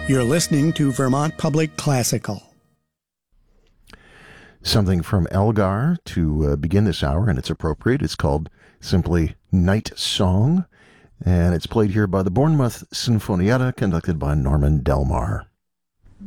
You're listening to Vermont Public Classical. Something from Elgar to begin this hour, and it's appropriate. It's called simply Night Song, and it's played here by the Bournemouth Sinfonietta, conducted by Norman Delmar.